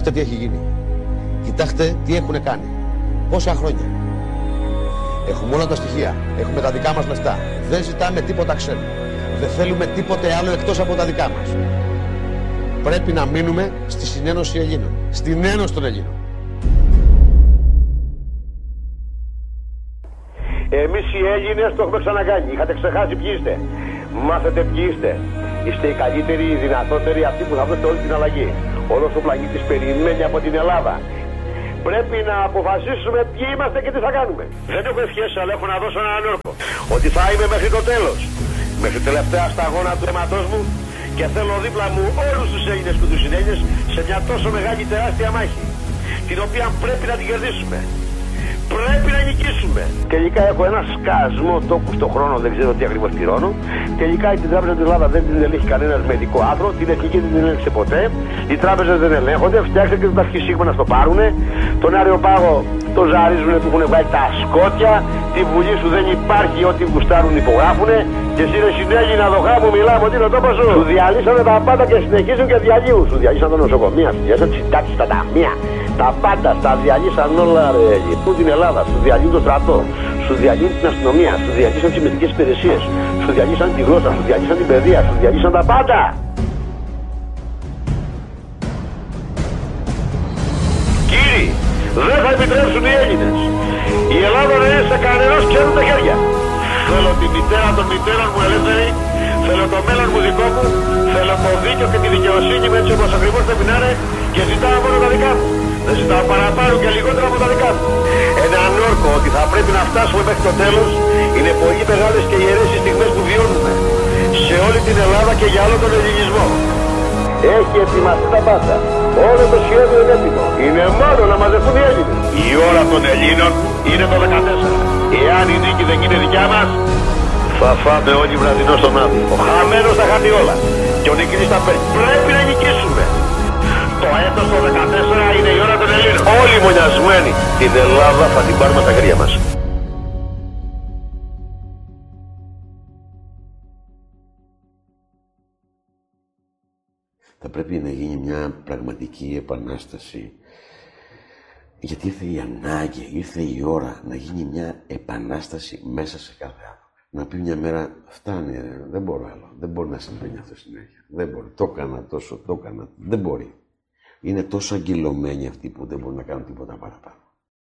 Κοιτάξτε τι έχει γίνει. Κοιτάξτε τι έχουν κάνει. Πόσα χρόνια. Έχουμε όλα τα στοιχεία. Έχουμε τα δικά μας λεφτά. Δεν ζητάμε τίποτα ξένο. Δεν θέλουμε τίποτε άλλο εκτός από τα δικά μας. Πρέπει να μείνουμε στη συνένωση Ελλήνων. Στην ένωση των Ελλήνων. Εμείς οι Έλληνες το έχουμε ξανακάνει. Είχατε ξεχάσει ποιοι είστε. Μάθετε ποιοι είστε. Είστε οι καλύτεροι, οι δυνατότεροι, αυτοί που θα βρείτε όλη την αλλαγή. Όλος ο πλανήτης περιμένει από την Ελλάδα. Πρέπει να αποφασίσουμε ποιοι είμαστε και τι θα κάνουμε. Δεν έχω ευχές, αλλά έχω να δώσω έναν όρκο. Ότι θα είμαι μέχρι το τέλος. Μέχρι τελευταία σταγόνα του αίματός μου και θέλω δίπλα μου όλους τους Έλληνες και τους συνέλληνες σε μια τόσο μεγάλη τεράστια μάχη. Την οποία πρέπει να την κερδίσουμε. Πρέπει να νικήσουμε. Τελικά έχω ένα σκασμό τόκου στον χρόνο, δεν ξέρω τι ακριβώς πληρώνω. Τελικά την Τράπεζα της Ελλάδας δεν την ελέγχει κανένας μεδικό άθρο. Την εθνική δεν την ελέγχει ποτέ. Οι τράπεζες δεν ελέγχονται. Φτιάξτε και το ταχυσίγμα να στο πάρουνε. Τον Άριο Πάγο το ζαρίζουνε που έχουν βγάλει τα σκότια. Τη Βουλή σου δεν υπάρχει, ό,τι γουστάρουν υπογράφουνε. Και εσύ ρε συνέλληνα δοχά μου μιλάμε ότι είναι ο τόπος σου. Σου διαλύσανε τα πάντα και συνεχίζουν και διαλύουν. Σου διαλύσαν τα νοσοκομεία, σου διαλύσαν τις συντάξεις, τα ταμεία. Τα πάντα, τα διαλύσαν όλα ρε. Την Ελλάδα, σου διαλύουν το στρατό, σου διαλύουν την αστυνομία, σου διαλύσαν τις μυστικές υπηρεσίες, σου διαλύσαν τη γλώσσα, σου διαλύσαν την παιδεία, σου διαλύσαν τα πάντα. Κύριοι, δεν θα επιτρέψουν οι Έλληνες η Ελλάδα να είναι σε κανένας ξέρουν τα χέρια. Θέλω τη μητέρα των μητέρων μου ελεύθερη, θέλω το μέλλον μου δικό μου, θέλω το δίκαιο και τη δικαιοσύνη μου έτσι όπως ακριβώς πρέπει να είναι και ζητάω μόνο τα δικά μου. Δεν ζητάω παραπάνω και λιγότερα από τα δικά μου. Έναν όρκο ότι θα πρέπει να φτάσουμε μέχρι το τέλος είναι πολύ μεγάλες και ιερές οι στιγμές που βιώνουμε σε όλη την Ελλάδα και για όλο τον ελληνισμό. Έχει ετοιμαστεί τα πάντα. Όλο το σχέδιο είναι έτοιμο. Είναι μόνο να μαζευτούν οι Έλληνες. Η ώρα των Ελλήνων είναι το 14. Εάν η νίκη δεν είναι δικιά μας, θα φάμε όλοι βραδινό στον άδειο. Ο χαμένος θα χάνει όλα. Και ο νικητής θα παίρνει. Πρέπει να νικήσουμε. Το έτος το 14 είναι η ώρα των Ελλήνων. Όλοι μονιασμένοι την Ελλάδα θα την πάρουμε στα χέρια μας. Θα πρέπει να γίνει μια πραγματική επανάσταση. Γιατί ήρθε η ανάγκη, ήρθε η ώρα να γίνει μια επανάσταση μέσα σε κάθε άνθρωπο. Να πει μια μέρα, φτάνει, δεν μπορώ άλλο. Δεν μπορεί να συμβαίνει αυτό συνέχεια. Δεν μπορεί. Το έκανα τόσο, το έκανα. Δεν μπορεί. Είναι τόσο αγκυλωμένοι αυτοί που δεν μπορούν να κάνουν τίποτα παραπάνω.